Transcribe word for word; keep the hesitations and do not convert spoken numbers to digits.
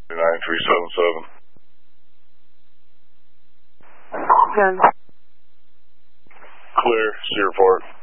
nine three seven seven. Good. Clear, Cedar Park.